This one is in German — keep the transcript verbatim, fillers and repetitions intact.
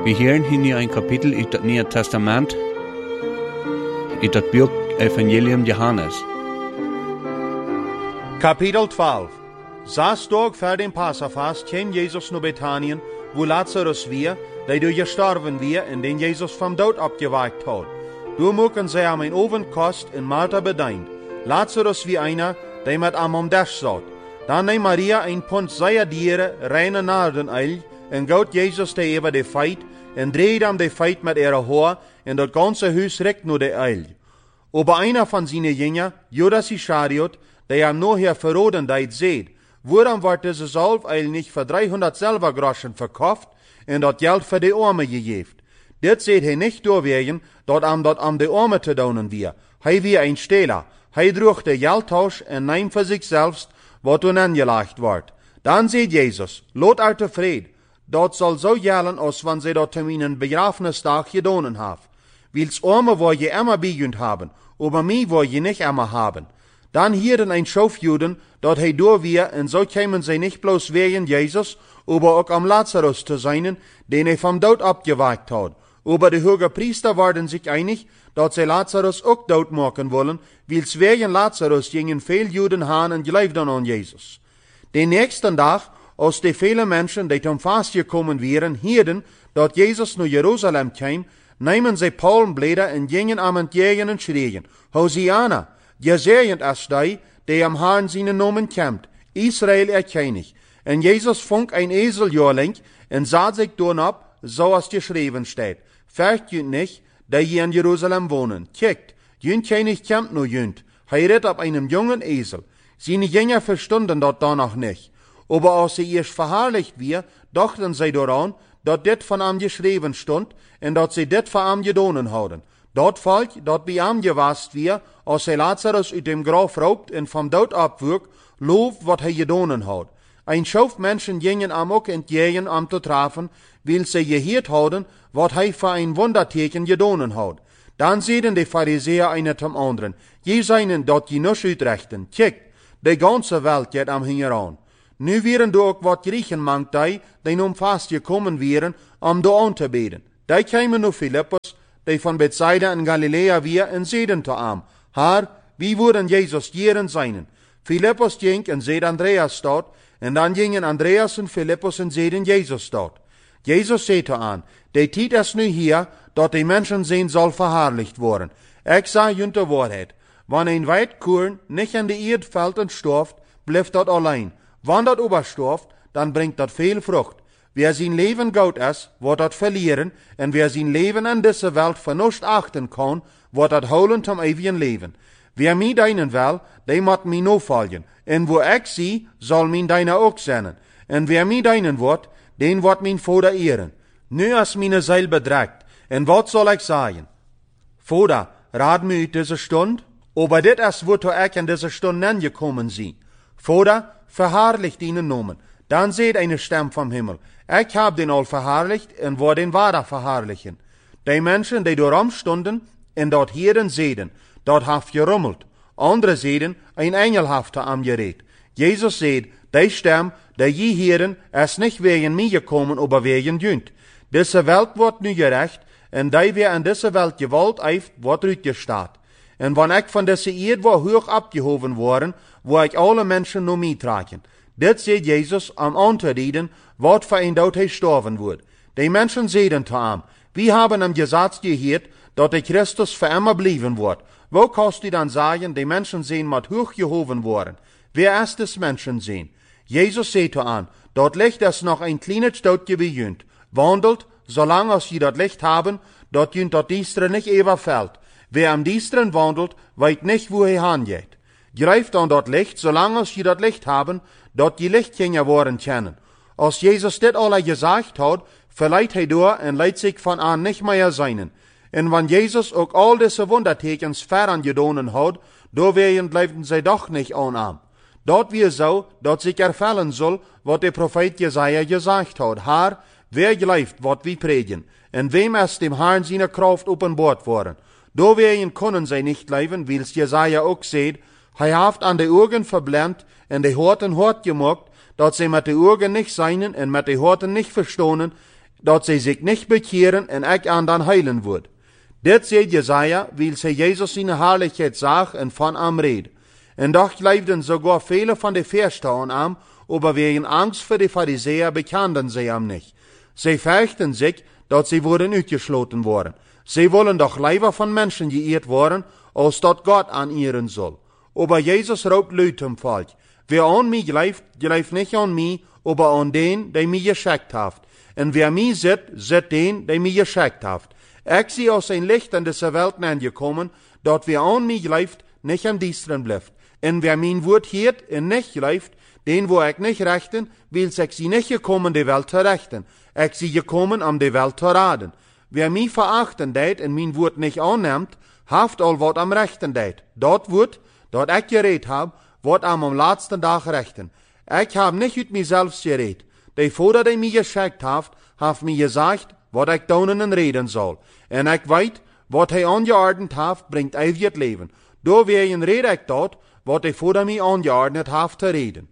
Wir hören hier ein Kapitel in das Neue Testament, in das Buch Evangelium Johannes. Kapitel twaalf. Zes dagen voor den Passafast kwam Jezus naar Bethanien, wo Lazarus weer, die door gestorven weer en den Jezus vom dood opgeweckt had. Door mochten zij am een ovenkost in Martha bedient. Lazarus wie einer, die met am om des zat. Dan neemt Maria een pond zeer dieren, reine naardeneil, en goot Jezus te even de feit, en dreed am de feit met ihre Haar, en dat ganze huis rekt nur de eil. Aber einer von seinen Jüngern, Judas Ischariot, der am nachher verroden deit seht, woran wird diese Salbeil nicht für dreihundert Silbergroschen verkauft und das Geld für die Arme gegeben? Das seht he nicht durchwegen, dort am dort am de Arme zu donen wir. He wie ein Stehler. He druch de Geldtausch und neim für sich selbst, wat nun angelegt wird. Dann seht Jesus, lot er tevreden. Dat soll so gellen, als wenn sie dort terminen Begrafenistag gedonen haben. Wils Arme wo je immer bejunt haben, aber mi wo je nicht immer haben. Dann hierden ein Schofjuden, dort he door wir, und so kämen sie nicht bloß wegen Jesus, aber auch am Lazarus zu sein, den er vom Tod abgeweckt hat. Aber die hohe Priester waren sich einig, dass sie Lazarus auch tot machen wollen, wils wegen Lazarus gingen viele Juden han und glaubten an Jesus. Den nächsten Tag, als die vielen Menschen, die zum Fast gekommen wären, hierden, dass Jesus nach Jerusalem kam, nehmen sie Palmblätter und gingen am entgegen und schrien, Hosiana, gesegnet ist die, der am Herrn seinen Namen kämmt, Israel er König. Und Jesus funk ein Eseljörling und sah sich dorn ab, so als geschrieben steht. Fürcht jünt nicht, die hier in Jerusalem wohnen. Kickt, jünt König kämmt nur jünt. Er ritt auf einem jungen Esel. Seine Jünger verstunden dort danach nicht. Aber als sie erst verherrlicht wir, dachten sie daran, dass dit von ihm geschrieben stund und dass sie dit von ihm gedonen hadden. Dort Volk, dat bei ihm gewast wir, als er Lazarus uit dem Graf raubt und vom Tod abwürg, looft, wat er gedonen hat. Ein Schauf Menschen gingen am auch entgegen, am zu treffen, weil sie gehört hadden, wat er für ein Wunderteken gedonen hat. Dann sehen die Pharisäer einer zum anderen, je seinen dort je nicht uitrechten. Kijk, die ganze Welt geht am hingeran. Nu wären du auch wat Griechen mangt die, die nun fast gekommen wären, um da anzubeten. Die kämen nur Philippus, die von Bethsaida in Galiläa wir und sehen zu ihm, Herr, wie würden Jesus jeren seinen? Philippus ging und seht Andreas dort, und dann gingen Andreas und Philippus und sehen Jesus dort. Jesus sagte an, die Zeit ist nu hier, dort die Menschen sehen soll verherrlicht worden. Ich sage jünt die Wahrheit, wenn ein Weidkorn nicht in die Erde fällt und stirbt, bleibt dort allein. Wenn dort überstirbt, dann bringt dort viel Frucht. Wer sein Leben gut ist, wird dort verlieren, und wer sein Leben in dieser Welt vernuscht achten kann, wird dort holen zum ewigen Leben. Wer mir deinen will, der muss mir no folgen, und wo ich sie, soll mir deiner auch sein. Und wer mir deinen wird, den wird mein Vater ehren. Nu ist meine Seele bedrückt, und was soll ich sagen? Vater, rat mir in dieser Stunde, aber dit ist, wozu ich in dieser Stunde angekommen sie. Vater, verherrlicht ihnen Namen. Dann seht eine Stimme vom Himmel. Ich hab den all verherrlicht und wo den Vater verherrlichen. Die Menschen, die dort stunden und dort hieren sehen, dort haft gerummelt. Andere sehen, ein Engel haft am Gerät. Jesus seht, die Stimme, die je hieren, ist nicht wegen mir gekommen, aber wegen jünt. Diese Welt wird nu gerecht, und die wer in dieser Welt gewollt eift, wird rütgestaat. Und wenn ich von dieser Erde war hoch abgehoben worden, wo ich alle Menschen nur mittragen. Dit seht Jesus am Antreten, wat für ein Tod gestorben wird. Die Menschen sehen zu ihm. Wir haben am Gesetz gehört, dass der Christus für immer bleiben wird. Wo kannst du dann sagen, die Menschen sehen mit hochgehoben worden? Wer ist das Menschen sehen? Jesus seht an, dort Licht ist noch ein kleines Stückchen gewöhnt. Wandelt, solange sie dort Licht haben, dort jünt dort Diestre nicht überfällt. Wer am Diestren wandelt, weiß nicht, wo er hingeht. Greift an dort Licht, solange sie dort Licht haben, dort die Lichtgänger worden kennen. Als Jesus dit alle gesagt hat, verleiht er durch und leiht sich von an nicht mehr seinen. Und wenn Jesus auch all diese Wundertekens fern gedonen hat, do werden bleibten sie doch nicht an ihm. Dort wir so, dass sich erfüllen soll, was der Prophet Jesaja gesagt hat. Herr, wer glaubt, wat wir predigen, und wem ist dem Herrn seine Kraft offenbart worden. Do werden können sie nicht leben, wie es Jesaja auch sieht, er haft an de Augen verblendet und de Horten hort gemacht, dass sie mit de Augen nicht seinen und mit de Horten nicht verstohnen dat sie sich nicht bekehren en ik aan dan heilen wordt. Dit zei Jesaja, weil sie Jesus seine Herrlichkeit zag en van am red. En doch leefden sogar viele von de Verstehen am, aber wegen Angst für die Pharisäer bekannten sie am nicht. Sie fürchten sich, dat sie wurden uitgesloten worden. Sie wollen doch lieber von Menschen geirrt worden, als dat Gott an ihren soll. Aber Jesus raubt Leute im Volk. Wer an mich gleift, gleift nicht an mich, aber an den, der mich geschickt hat. Und wer mich sieht, sieht den, der mich geschickt hat. Ich sie aus ein Licht in dieser Welt angekommen, dat wer an mich gleift, nicht am Dienstren bleibt. Und wer mein Wort hört und nicht gleift, den wo ich nicht rechten, will ich sie nicht gekommen, die Welt zu rechten. Ich sie gekommen, um die Welt zu raten. Wer mich verachten deit und mein Wort nicht annimmt, haft all wat am rechten deit. Dort Wort, dat ich geredet hab, wat am am letzten Tag rechten. Ich hab nicht ut mich selbst geredet. Der Vater, der mich geschickt hat, hat mir gesagt, wat ich daunen reden soll. Und ich weet, wat hij angeordnet hat, bringt ewiges Leben. Da wegen red ich dort, wat der Vater mir angeordnet hat zu reden.